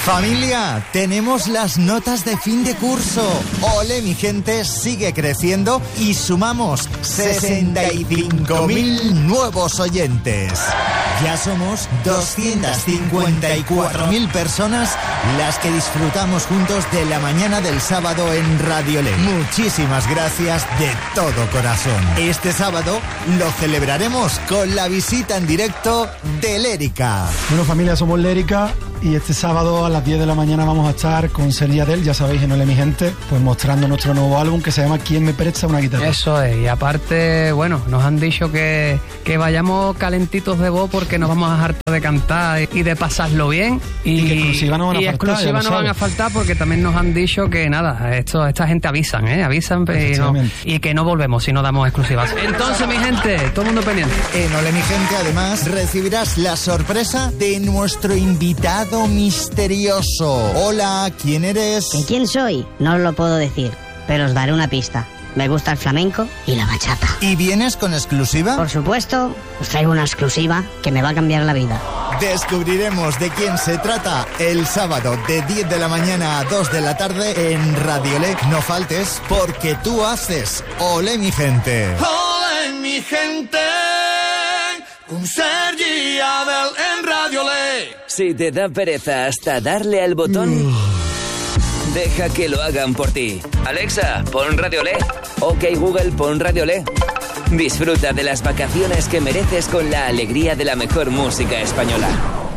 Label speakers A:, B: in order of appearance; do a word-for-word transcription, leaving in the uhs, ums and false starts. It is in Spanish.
A: Familia, tenemos las notas de fin de curso. Ole, mi gente, sigue creciendo y sumamos sesenta y cinco mil nuevos oyentes. Ya somos doscientas cincuenta y cuatro mil personas las que disfrutamos juntos de la mañana del sábado en Radiolé. Muchísimas gracias de todo corazón. Este sábado lo celebraremos con la visita en directo de Lérica.
B: Bueno, familia, somos Lérica y este sábado a las diez de la mañana vamos a estar con Sergi Adel, ya sabéis, en Ole mi gente, pues mostrando nuestro nuevo álbum que se llama ¿Quién me presta una guitarra?
C: Eso es, y aparte, bueno, nos han dicho que, que vayamos calentitos de voz porque nos vamos a hartar de cantar y de pasarlo bien. Y,
B: y que exclusivas no van a
C: y
B: faltar.
C: exclusivas no van a faltar porque también nos han dicho que nada, esto, esta gente avisan, ¿eh? Avisan y, no, y que no volvemos si no damos exclusivas. Entonces, mi gente, todo el mundo pendiente.
A: En Ole mi gente, además, recibirás la sorpresa de nuestro invitado misterioso. Hola, ¿quién eres?
D: ¿Que quién soy? No os lo puedo decir, pero os daré una pista. Me gusta el flamenco y la bachata.
A: ¿Y vienes con exclusiva?
D: Por supuesto, os traigo una exclusiva que me va a cambiar la vida.
A: Descubriremos de quién se trata el sábado de diez de la mañana a dos de la tarde en Radiolé. No faltes porque tú haces Ole mi gente.
E: Ole mi gente, con Sergi Adel en Radiolé.
F: Si te da pereza hasta darle al botón, deja que lo hagan por ti. Alexa, pon Radiolé. Ok Google, pon Radiolé. Disfruta de las vacaciones que mereces con la alegría de la mejor música española.